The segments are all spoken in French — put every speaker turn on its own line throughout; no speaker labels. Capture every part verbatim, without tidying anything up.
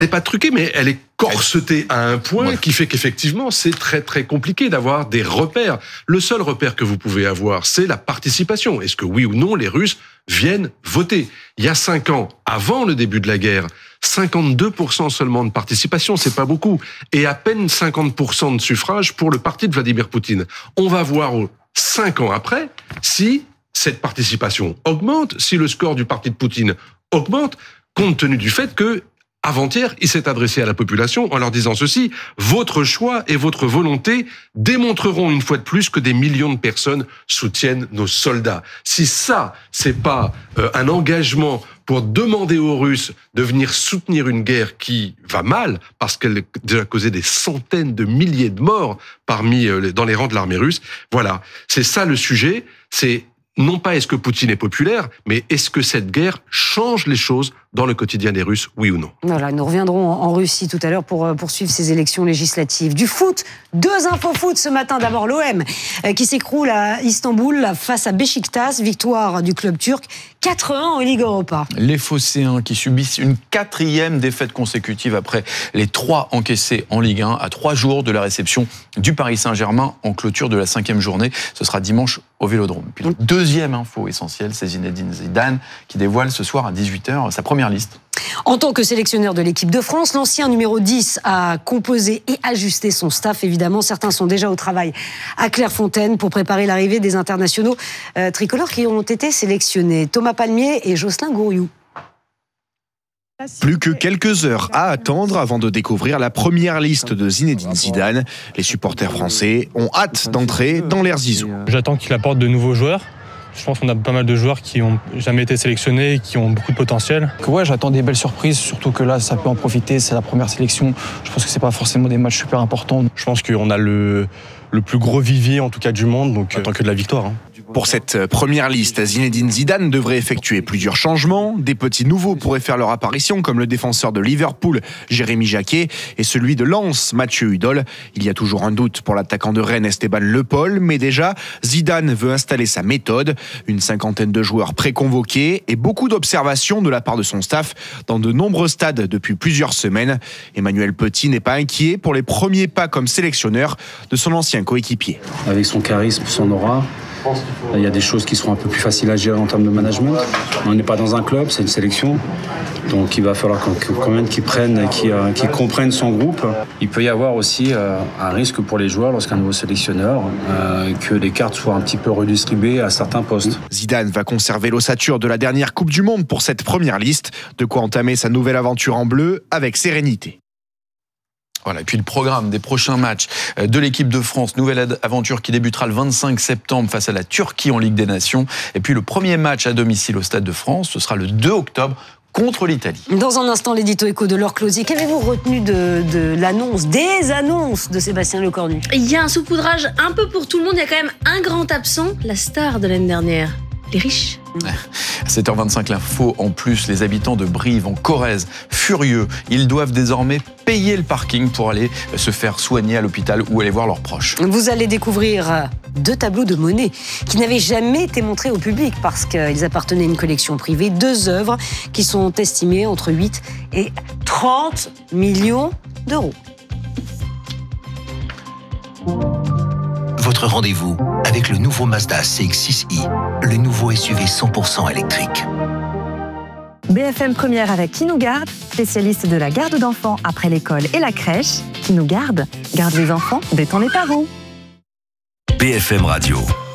n'est pas truquée, mais elle est corsetée à un point ouais. qui fait qu'effectivement, c'est très très compliqué d'avoir des repères. Le seul repère que vous pouvez avoir, c'est la participation. Est-ce que oui ou non, les Russes viennent voter ? Il y a cinq ans, avant le début de la guerre, cinquante-deux pour cent seulement de participation, c'est pas beaucoup. Et à peine cinquante pour cent de suffrage pour le parti de Vladimir Poutine. On va voir cinq ans après si cette participation augmente, si le score du parti de Poutine augmente, compte tenu du fait que avant-hier, il s'est adressé à la population en leur disant ceci: votre choix et votre volonté démontreront une fois de plus que des millions de personnes soutiennent nos soldats. Si ça, c'est pas euh, un engagement pour demander aux Russes de venir soutenir une guerre qui va mal, parce qu'elle a déjà causé des centaines de milliers de morts parmi euh, dans les rangs de l'armée russe, voilà, c'est ça le sujet, c'est non pas est-ce que Poutine est populaire, mais est-ce que cette guerre change les choses dans le quotidien des Russes, oui ou non ?
Voilà, nous reviendrons en Russie tout à l'heure pour poursuivre ces élections législatives. Du foot, deux infos foot ce matin. D'abord l'O M qui s'écroule à Istanbul face à Beşiktaş, victoire du club turc quatre un en Ligue Europa.
Les Phocéens qui subissent une quatrième défaite consécutive après les trois encaissées en Ligue un à trois jours de la réception du Paris Saint-Germain en clôture de la cinquième journée. Ce sera dimanche au Vélodrome. Puis la deuxième info essentielle, c'est Zinedine Zidane qui dévoile ce soir à dix-huit heures sa première liste.
En tant que sélectionneur de l'équipe de France, l'ancien numéro dix a composé et ajusté son staff. Évidemment, certains sont déjà au travail à Clairefontaine pour préparer l'arrivée des internationaux euh, tricolores qui ont été sélectionnés. Thomas Palmier et Jocelyn Gouriou.
Plus que quelques heures à attendre avant de découvrir la première liste de Zinedine Zidane. Les supporters français ont hâte d'entrer dans l'ère Zizou.
J'attends qu'il apporte de nouveaux joueurs. Je pense qu'on a pas mal de joueurs qui n'ont jamais été sélectionnés et qui ont beaucoup de potentiel.
Ouais, j'attends des belles surprises, surtout que là, ça peut en profiter. C'est la première sélection. Je pense que c'est pas forcément des matchs super importants.
Je pense qu'on a le, le plus gros vivier, en tout cas, du monde, donc tant que de la victoire. Hein.
Pour cette première liste, Zinedine Zidane devrait effectuer plusieurs changements. Des petits nouveaux pourraient faire leur apparition, comme le défenseur de Liverpool, Jérémy Jacquet, et celui de Lens, Mathieu Hudol. Il y a toujours un doute pour l'attaquant de Rennes, Esteban Le Paul, mais déjà, Zidane veut installer sa méthode. Une cinquantaine de joueurs préconvoqués et beaucoup d'observations de la part de son staff dans de nombreux stades depuis plusieurs semaines. Emmanuel Petit n'est pas inquiet pour les premiers pas comme sélectionneur de son ancien coéquipier.
Avec son charisme, son aura, il y a des choses qui seront un peu plus faciles à gérer en termes de management. On n'est pas dans un club, c'est une sélection. Donc il va falloir quand même qu'ils prennent, qu'ils, qu'ils comprennent son groupe. Il peut y avoir aussi un risque pour les joueurs lorsqu'un nouveau sélectionneur, que les cartes soient un petit peu redistribuées à certains postes.
Zidane va conserver l'ossature de la dernière Coupe du Monde pour cette première liste. De quoi entamer sa nouvelle aventure en bleu avec sérénité.
Voilà, et puis le programme des prochains matchs de l'équipe de France, nouvelle aventure qui débutera le vingt-cinq septembre face à la Turquie en Ligue des Nations. Et puis le premier match à domicile au Stade de France, ce sera le deux octobre contre l'Italie.
Dans un instant, l'édito écho de Laure Closier. Qu'avez-vous retenu de, de l'annonce, des annonces de Sébastien Lecornu ?
Il y a un saupoudrage un peu pour tout le monde. Il y a quand même un grand absent, la star de l'année dernière. Les riches.
À sept heures vingt-cinq, l'info. En plus, les habitants de Brive, en Corrèze, furieux. Ils doivent désormais payer le parking pour aller se faire soigner à l'hôpital ou aller voir leurs proches.
Vous allez découvrir deux tableaux de Monet qui n'avaient jamais été montrés au public parce qu'ils appartenaient à une collection privée. Deux œuvres qui sont estimées entre huit et trente millions d'euros.
Votre rendez-vous avec le nouveau Mazda C X six i, le nouveau S U V cent pour cent électrique.
B F M Première avec Qui nous garde, spécialiste de la garde d'enfants après l'école et la crèche. Qui nous garde, garde les enfants, détend les parents.
B F M Radio.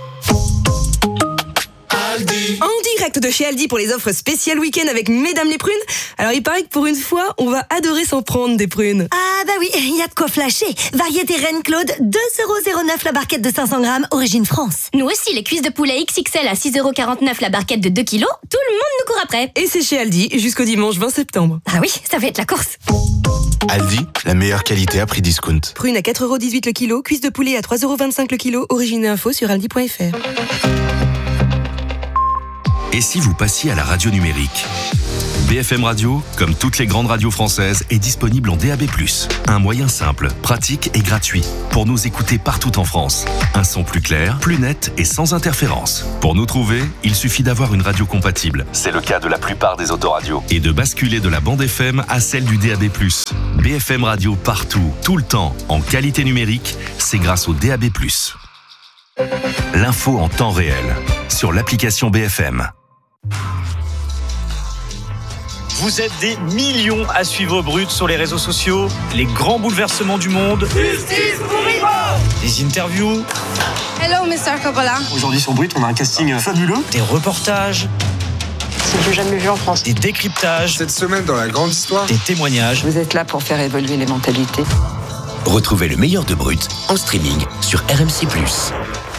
En direct de chez Aldi pour les offres spéciales week-end avec Mesdames les prunes. Alors il paraît que pour une fois, on va adorer s'en prendre des prunes.
Ah bah oui, il y a de quoi flasher. Variété Reine Claude, deux euros zéro neuf la barquette de cinq cents grammes, origine France.
Nous aussi, les cuisses de poulet X X L à six euros quarante-neuf la barquette de deux kilos, tout le monde nous court après.
Et c'est chez Aldi jusqu'au dimanche vingt septembre.
Ah oui, ça va être la course.
Aldi, la meilleure qualité à prix discount.
Prune à quatre euros dix-huit le kilo, cuisse de poulet à trois euros vingt-cinq le kilo, origine et info sur aldi point f r.
Et si vous passiez à la radio numérique ? B F M Radio, comme toutes les grandes radios françaises, est disponible en D A B plus. Un moyen simple, pratique et gratuit pour nous écouter partout en France. Un son plus clair, plus net et sans interférence. Pour nous trouver, il suffit d'avoir une radio compatible. C'est le cas de la plupart des autoradios. Et de basculer de la bande F M à celle du D A B plus. B F M Radio partout, tout le temps, en qualité numérique, c'est grâce au D A B plus. L'info en temps réel, sur l'application B F M.
Vous êtes des millions à suivre Brut sur les réseaux sociaux, les grands bouleversements du monde,
Justice pour Ivo,
des interviews.
Hello, mister Coppola.
Aujourd'hui sur Brut, on a un casting fabuleux, des reportages.
C'est le jeu jamais vu en France.
Des décryptages.
Cette semaine dans la grande histoire.
Des témoignages.
Vous êtes là pour faire évoluer les mentalités.
Retrouvez le meilleur de Brut en streaming sur R M C plus.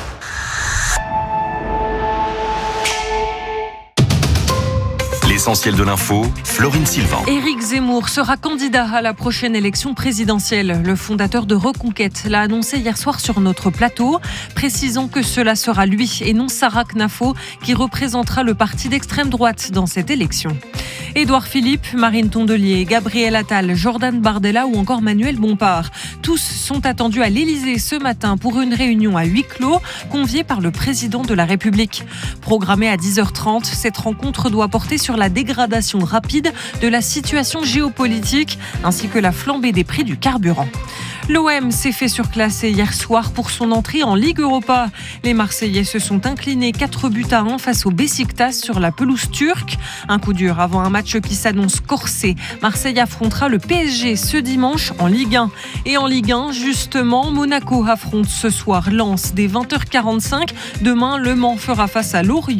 L'essentiel de l'info, Florine Sylvain.
Éric Zemmour sera candidat à la prochaine élection présidentielle. Le fondateur de Reconquête l'a annoncé hier soir sur notre plateau, précisant que cela sera lui et non Sarah Knafo qui représentera le parti d'extrême droite dans cette élection. Édouard Philippe, Marine Tondelier, Gabriel Attal, Jordan Bardella ou encore Manuel Bompard. Tous sont attendus à l'Élysée ce matin pour une réunion à huis clos conviée par le président de la République. Programmée à dix heures trente, cette rencontre doit porter sur la dégradation rapide de la situation géopolitique ainsi que la flambée des prix du carburant. L'O M s'est fait surclasser hier soir pour son entrée en Ligue Europa. Les Marseillais se sont inclinés quatre buts à un face au Beşiktaş sur la pelouse turque. Un coup dur avant un match qui s'annonce corsé. Marseille affrontera le P S G ce dimanche en Ligue un. Et en Ligue un, justement, Monaco affronte ce soir Lens dès vingt heures quarante-cinq. Demain, Le Mans fera face à Lorient.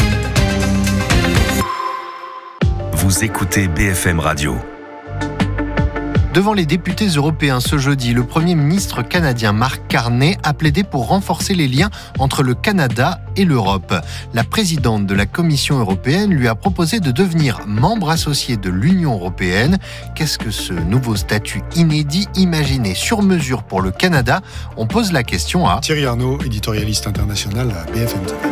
Vous écoutez B F M Radio.
Devant les députés européens ce jeudi, le Premier ministre canadien Mark Carney a plaidé pour renforcer les liens entre le Canada et l'Europe. La présidente de la Commission européenne lui a proposé de devenir membre associé de l'Union européenne. Qu'est-ce que ce nouveau statut inédit, imaginé sur mesure pour le Canada ? On pose la question à
Thierry Arnaud, éditorialiste international à B F M T V.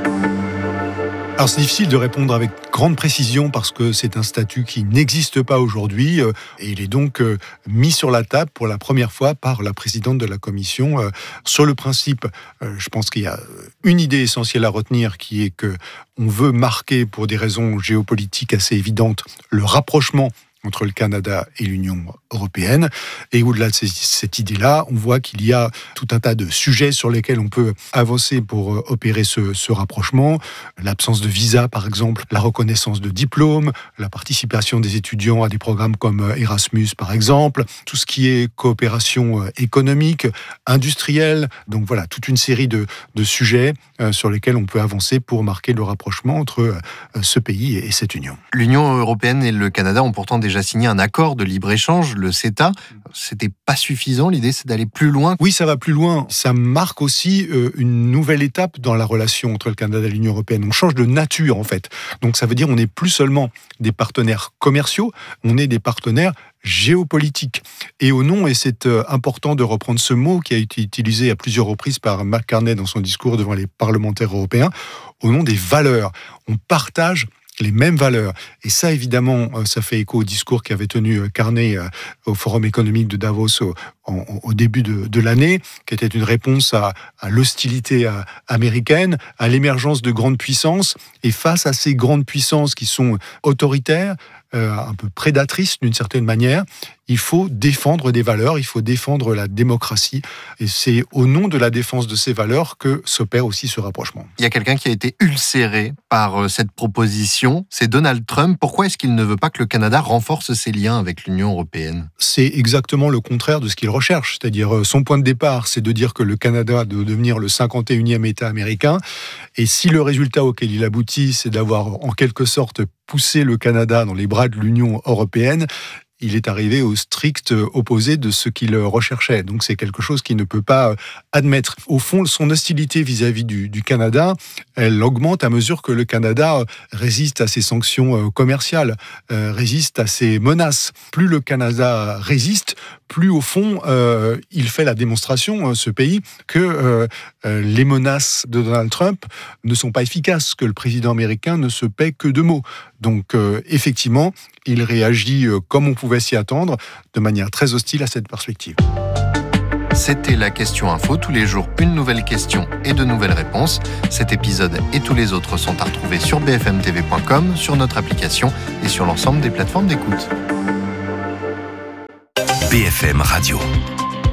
Alors c'est difficile de répondre avec grande précision parce que c'est un statut qui n'existe pas aujourd'hui euh, et il est donc euh, mis sur la table pour la première fois par la présidente de la Commission. Euh, sur le principe, euh, je pense qu'il y a une idée essentielle à retenir qui est que on veut marquer pour des raisons géopolitiques assez évidentes le rapprochement entre le Canada et l'Union européenne. Et au-delà de cette idée-là, on voit qu'il y a tout un tas de sujets sur lesquels on peut avancer pour opérer ce, ce rapprochement. L'absence de visa, par exemple, la reconnaissance de diplômes, la participation des étudiants à des programmes comme Erasmus, par exemple, tout ce qui est coopération économique, industrielle. Donc voilà, toute une série de, de sujets sur lesquels on peut avancer pour marquer le rapprochement entre ce pays et cette Union.
L'Union européenne et le Canada ont pourtant déjà signé un accord de libre-échange, le CETA. C'était pas suffisant, l'idée c'est d'aller plus loin.
Oui, ça va plus loin. Ça marque aussi euh, une nouvelle étape dans la relation entre le Canada et l'Union européenne. On change de nature en fait. Donc ça veut dire qu'on n'est plus seulement des partenaires commerciaux, on est des partenaires géopolitiques. Et au nom, et c'est euh, important de reprendre ce mot qui a été utilisé à plusieurs reprises par Mark Carney dans son discours devant les parlementaires européens, au nom des valeurs. On partage les mêmes valeurs. Et ça, évidemment, ça fait écho au discours qu'avait tenu Carney au Forum économique de Davos au, au, au début de, de l'année, qui était une réponse à, à l'hostilité américaine, à l'émergence de grandes puissances. Et face à ces grandes puissances qui sont autoritaires, euh, un peu prédatrices d'une certaine manière, il faut défendre des valeurs, il faut défendre la démocratie. Et c'est au nom de la défense de ces valeurs que s'opère aussi ce rapprochement.
Il y a quelqu'un qui a été ulcéré par cette proposition, c'est Donald Trump. Pourquoi est-ce qu'il ne veut pas que le Canada renforce ses liens avec l'Union européenne ?
C'est exactement le contraire de ce qu'il recherche. C'est-à-dire, son point de départ, c'est de dire que le Canada doit devenir le cinquante et unième État américain. Et si le résultat auquel il aboutit, c'est d'avoir en quelque sorte poussé le Canada dans les bras de l'Union européenne, il est arrivé au strict opposé de ce qu'il recherchait. Donc c'est quelque chose qu'il ne peut pas admettre. Au fond, son hostilité vis-à-vis du, du Canada, elle augmente à mesure que le Canada résiste à ses sanctions commerciales, euh, résiste à ses menaces. Plus le Canada résiste, plus au fond, euh, il fait la démonstration, ce pays, que euh, euh, les menaces de Donald Trump ne sont pas efficaces, que le président américain ne se paie que de mots. Donc euh, effectivement, il réagit euh, comme on pouvait s'y attendre, de manière très hostile à cette perspective.
C'était la question info. Tous les jours, une nouvelle question et de nouvelles réponses. Cet épisode et tous les autres sont à retrouver sur b f m t v point com, sur notre application et sur l'ensemble des plateformes d'écoute.
B F M Radio.